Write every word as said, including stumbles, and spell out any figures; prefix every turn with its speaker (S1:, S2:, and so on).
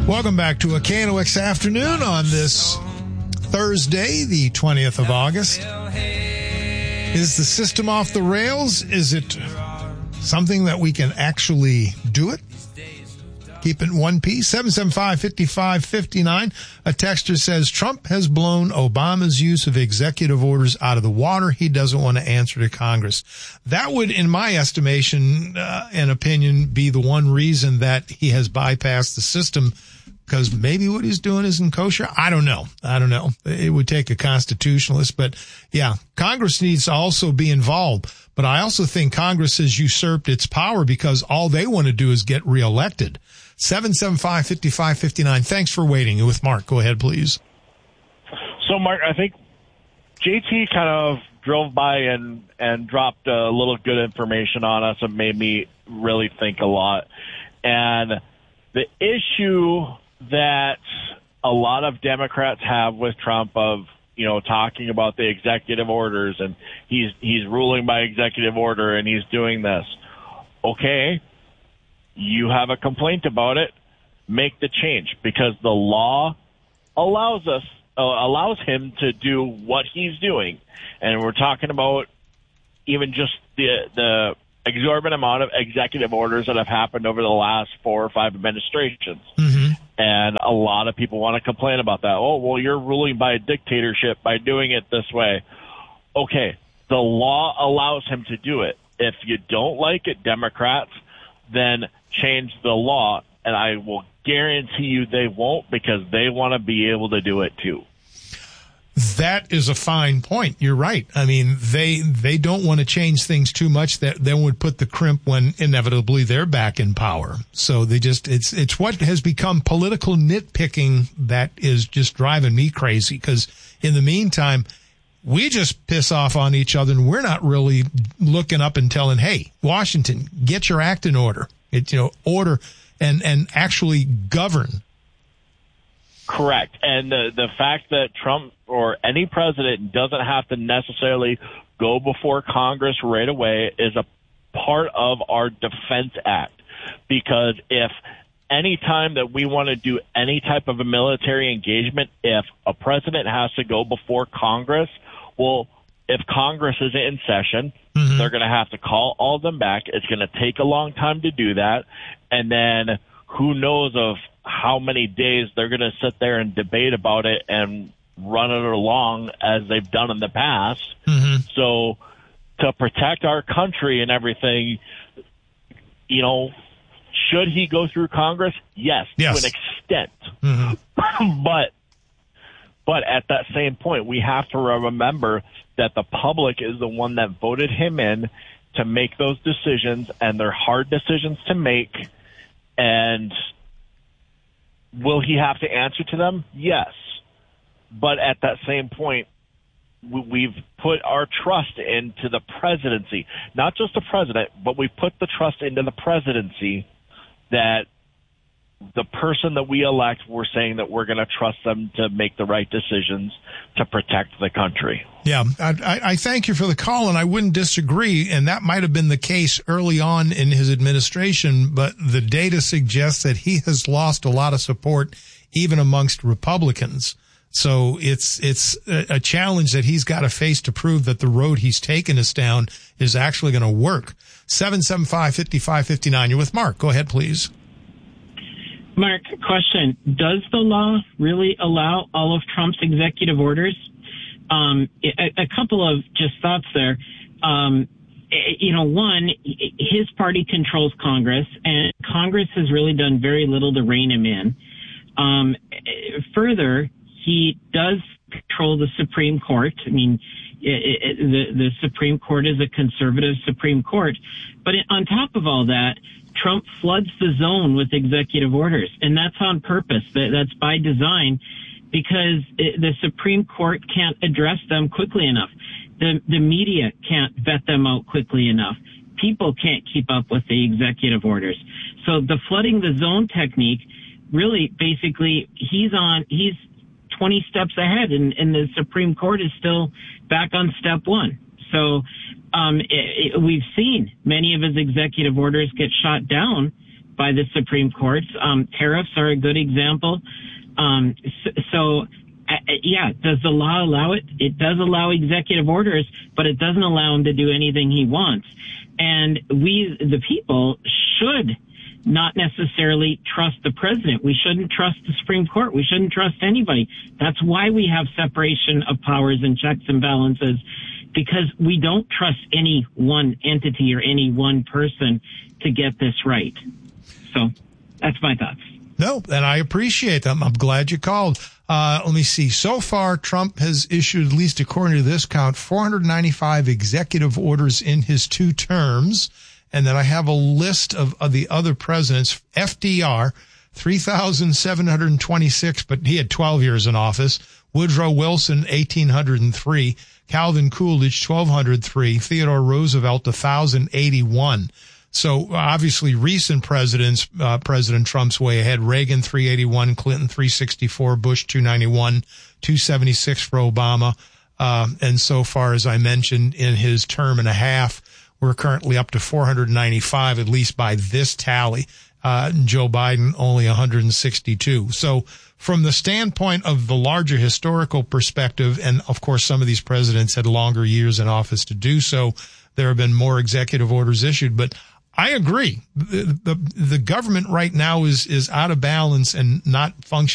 S1: Welcome back to a K N O X afternoon on this Thursday, the twentieth of August. Is the system off the rails? Is it something that we can actually do it? Keep it in one piece. seven seven five, five five five nine. A texter says, Trump has blown Obama's use of executive orders out of the water. He doesn't want to answer to Congress. That would, in my estimation uh, and opinion, be the one reason that he has bypassed the system, because maybe what he's doing isn't kosher. I don't know. I don't know. It would take a constitutionalist. But, yeah, Congress needs to also be involved. But I also think Congress has usurped its power because all they want to do is get reelected. seven seven five, five five five nine. Thanks for waiting. With Mark. Go ahead, please.
S2: So, Mark, I think J T kind of drove by and, and dropped a little good information on us and made me really think a lot. And the issue that a lot of Democrats have with Trump of, you know, talking about the executive orders and he's he's ruling by executive order and he's doing this. Okay, you have a complaint about it, make the change, because the law allows us uh, allows him to do what he's doing. And we're talking about even just the the exorbitant amount of executive orders that have happened over the last four or five administrations. Mm-hmm. And a lot of people want to complain about that. Oh, well, you're ruling by a dictatorship by doing it this way. Okay, the law allows him to do it. If you don't like it, Democrats, then change the law, and I will guarantee you they won't, because they want to be able to do it too.
S1: That is a fine point. You're right. I mean, they they don't want to change things too much that then would put the crimp when inevitably they're back in power. So they just it's it's what has become political nitpicking that is just driving me crazy, because in the meantime, we just piss off on each other and we're not really looking up and telling, hey, Washington, get your act in order. It, you know, order and, and actually govern.
S2: Correct. And the, the fact that Trump or any president doesn't have to necessarily go before Congress right away is a part of our Defense Act. Because if any time that we want to do any type of a military engagement, if a president has to go before Congress, well, if Congress is in session, mm-hmm. they're going to have to call all of them back. It's going to take a long time to do that. And then who knows of how many days they're going to sit there and debate about it and run it along as they've done in the past. Mm-hmm. So to protect our country and everything, you know, should he go through Congress? Yes, yes. to an extent. Mm-hmm. but but at that same point, we have to remember that the public is the one that voted him in to make those decisions, and they're hard decisions to make. And will he have to answer to them? Yes. But at that same point, we've put our trust into the presidency. Not just the president, but we put the trust into the presidency that the person that we elect, we're saying that we're going to trust them to make the right decisions to protect the country.
S1: Yeah, I, I thank you for the call, and I wouldn't disagree, and that might have been the case early on in his administration, but the data suggests that he has lost a lot of support even amongst Republicans. So it's it's a challenge that he's got to face to prove that the road he's taken us down is actually going to work. seven seven five, five five five nine. You're with Mark. Go ahead, please.
S3: Mark, question. Does the law really allow all of Trump's executive orders? Um, a, a couple of just thoughts there. Um, you know, one, his party controls Congress, and Congress has really done very little to rein him in. Um, further, he does control the Supreme Court. I mean, it, it, the, the Supreme Court is a conservative Supreme Court. But on top of all that, Trump floods the zone with executive orders, and that's on purpose. That's by design, because it, the Supreme Court can't address them quickly enough. The, the media can't vet them out quickly enough. People can't keep up with the executive orders. So the flooding the zone technique, really, basically, he's on, he's twenty steps ahead, and, and the Supreme Court is still back on step one. So um, it, it, we've seen many of his executive orders get shot down by the Supreme Court. Um, tariffs are a good example. Um, so, so uh, yeah, does the law allow it? It does allow executive orders, but it doesn't allow him to do anything he wants. And we, the people, should not necessarily trust the president. We shouldn't trust the Supreme Court. We shouldn't trust anybody. That's why we have separation of powers and checks and balances, because we don't trust any one entity or any one person to get this right. So that's my thoughts.
S1: No, and I appreciate them. I'm glad you called. Uh, let me see. So far, Trump has issued, at least according to this count, four hundred ninety-five executive orders in his two terms. And then I have a list of, of the other presidents. F D R, three thousand seven hundred twenty-six, but he had twelve years in office. Woodrow Wilson, eighteen hundred three. Calvin Coolidge, twelve hundred three. Theodore Roosevelt, one thousand eighty-one. So obviously recent presidents, uh, President Trump's way ahead. Reagan, three eighty-one. Clinton, three sixty-four. Bush, two ninety-one. two seventy-six for Obama. Uh, and so far, as I mentioned, in his term and a half, we're currently up to four hundred ninety-five, at least by this tally. Uh, Joe Biden, only one hundred sixty-two. So from the standpoint of the larger historical perspective, and of course some of these presidents had longer years in office to do so, there have been more executive orders issued. But I agree. The, the, the government right now is, is out of balance and not functioning